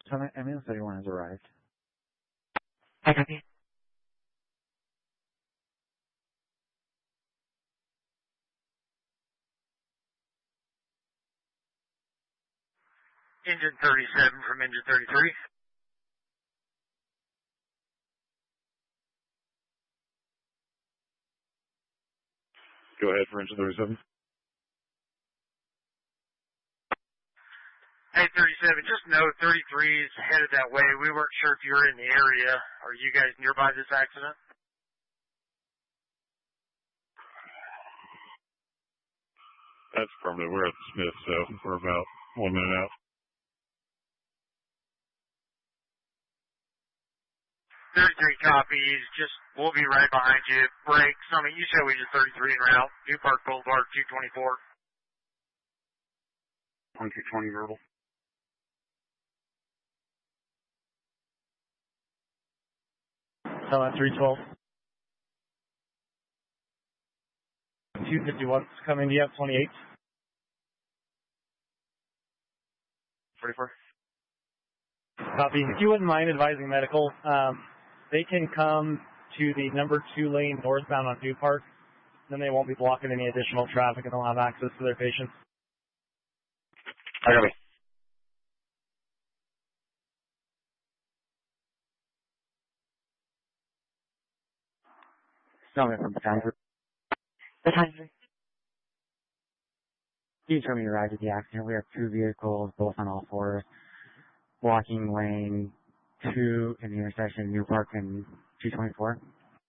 Ambulance 31 has arrived. I copy. Engine 37 from engine 33. Go ahead for engine 37. Hey, 37, just note 33 is headed that way. We weren't sure if you were in the area. Are you guys nearby this accident? That's affirmative. We're at the Smith, so we're about 1 minute out. 33 copies. We'll be right behind you. Break. Summit, you show engine 33 en route. New Park Boulevard, 224. 2220 verbal. Summit 312. 251 coming to you at 28. 44. Copy. If you wouldn't mind advising medical, they can come to the number 2 lane northbound on New Park. Then they won't be blocking any additional traffic and they'll have access to their patients. I got me. Summit from Battalion 3. Battalion 3. Can you tell me to arrive at the accident? We have 2 vehicles, both on all fours, blocking lane 2 in the intersection New Park and 224.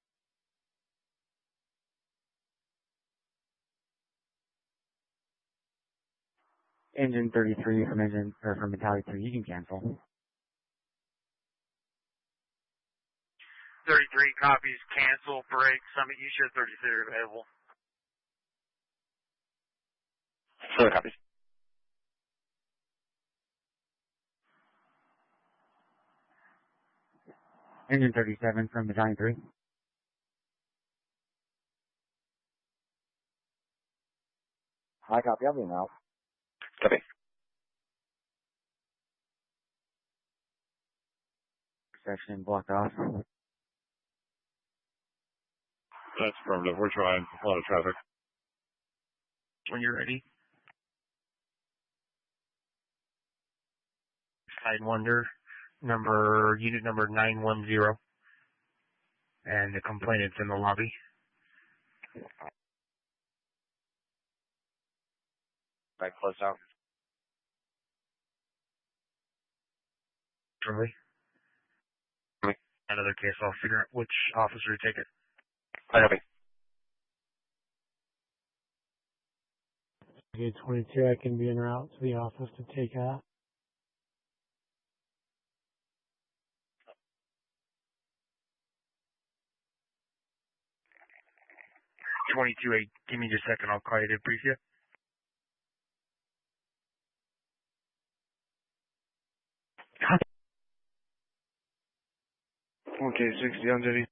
Engine 33 from Battalion 3, you can cancel. 33 copies. Cancel. Break. Summit, you show 33 available. Further copies. Engine 37 from Battalion 3. Hi, copy. I'll be now. Copy. Section blocked off. That's affirmative. We're trying. A lot of traffic. When you're ready. Sidewinder, unit number 910. And the complainant's in the lobby. Back close out. Really? Me. Another case, I'll figure out which officer to take it. I got me. Okay, 22, I can be en route to the office to take that. 22-8, give me just a second, I'll call you to brief you. Okay, 60 on duty.